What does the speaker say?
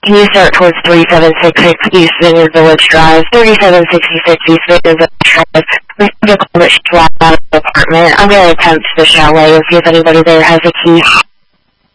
Can you start towards 3766 East Vineyard Village Drive, 3766 East Vineyard Village Drive. We have a call that she's locked out of the apartment. I'm going to attempt the chalet and see if anybody there has a key.